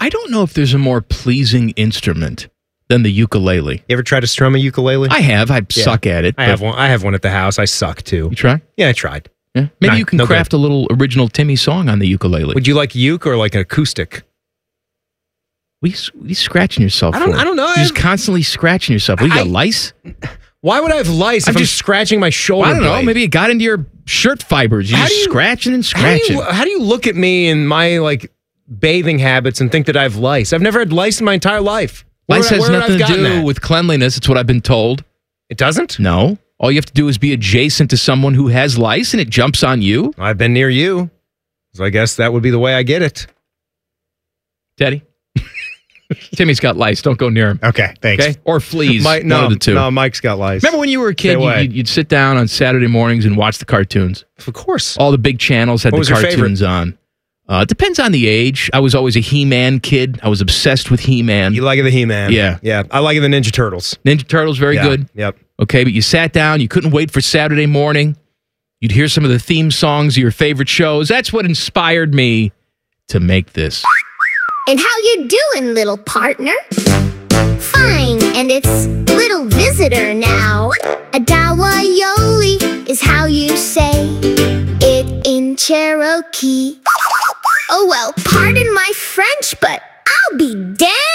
I don't know if there's a more pleasing instrument than the ukulele. You ever tried to strum a ukulele? I have. I suck at it. I have one. I have one at the house. I suck too. You try? Yeah, I tried. Yeah. Maybe you can craft a little original Timmy song on the ukulele. Would you like uke or like an acoustic? What are you scratching yourself for? I don't know. You're just constantly scratching yourself. What, you got lice? Why would I have lice if I'm just scratching my shoulder? I don't know. Maybe it got into your shirt fibers. You're just scratching and scratching. How do you look at me and my bathing habits and think that I have lice? I've never had lice in my entire life. Lice has nothing to do with cleanliness. It's what I've been told. It doesn't? No. All you have to do is be adjacent to someone who has lice and it jumps on you. I've been near you. So I guess that would be the way I get it. Teddy? Timmy's got lice. Don't go near him. Okay, thanks. Okay? Or fleas. One of the two. No, Mike's got lice. Remember when you were a kid, you'd sit down on Saturday mornings and watch the cartoons? Of course. All the big channels had the cartoons on. It depends on the age. I was always a He-Man kid. I was obsessed with He-Man. You like the He-Man? Yeah. Yeah. I like the Ninja Turtles. Ninja Turtles, very good. Yep. Okay, but you sat down. You couldn't wait for Saturday morning. You'd hear some of the theme songs of your favorite shows. That's what inspired me to make this. And how you doing, little partner? Fine, and it's little visitor now. Adawayoli is how you say it in Cherokee. Oh well, pardon my French, but I'll be damned.